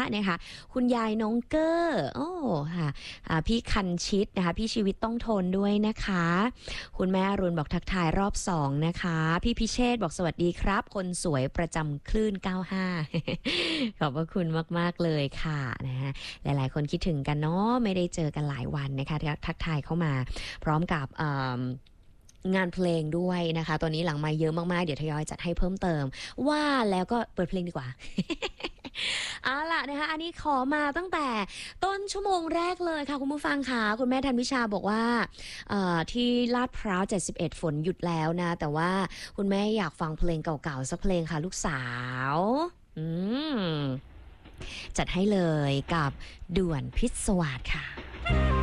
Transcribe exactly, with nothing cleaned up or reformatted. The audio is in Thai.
นะคะคุณยายน้องเกอร์โอ้ค่ะพี่คันชิดนะคะพี่ชีวิตต้องทนด้วยนะคะคุณแม่อรุณบอกทักทายรอบสองนะคะพี่พิเชษบอกสวัสดีครับคนสวยประจำคลื่นเก้าห้า ขอบพระคุณมากๆเลยค่ะนะฮะหลายๆคนคิดถึงกันเนาะไม่ได้เจอกันหลายวันนะคะทักทายเข้ามาพร้อมกับงานเพลงด้วยนะคะตอนนี้หลังไมค์เยอะมากๆเดี๋ยวทยอยจัดให้เพิ่มเติมว่าแล้วก็เปิดเพลงดีกว่า เอาล่ะนะคะอันนี้ขอมาตั้งแต่ต้นชั่วโมงแรกเลยค่ะคุณผู้ฟังค่ะคุณแม่ธันวิชาบอกว่าที่ลาดพร้าวเจ็ดสิบเอ็ดฝนหยุดแล้วนะแต่ว่าคุณแม่อยากฟังเพลงเก่าๆสักเพลงค่ะลูกสาวอืมจัดให้เลยกับด่วนพิศวาสค่ะ